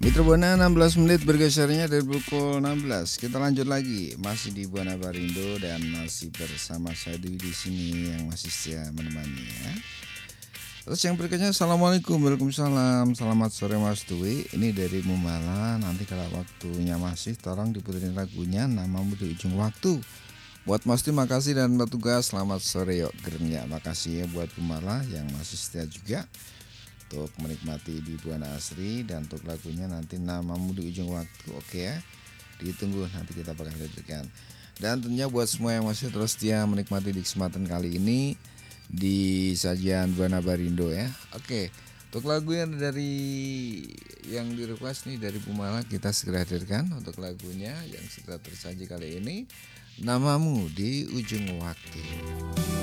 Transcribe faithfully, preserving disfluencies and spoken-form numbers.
Mitra Buana enam belas menit bergesernya dari pukul enam belas. Kita lanjut lagi masih di Buana Barindo dan masih bersama saya Dwi di sini yang masih setia menemani ya. Terus yang berikutnya Assalamualaikum, Waalaikumsalam. Selamat sore Mas Dwi. Ini dari Mumala. Nanti kalau waktunya masih tolong diputerin lagunya Namamu di Ujung Waktu. Buat Mas Dwi makasih dan petugas selamat sore yuk gernya. Makasih ya buat Mumala yang masih setia juga untuk menikmati di Buana Asri dan untuk lagunya nanti Namamu di Ujung Waktu. Oke ya, ditunggu nanti kita bakal hadirkan. Dan tentunya buat semua yang masih terus setia menikmati di kesempatan kali ini di sajian Buana Barindo ya. Oke, untuk lagu yang dari yang di request nih dari Pumala kita segera hadirkan untuk lagunya yang segera tersaji kali ini Namamu di Ujung Waktu.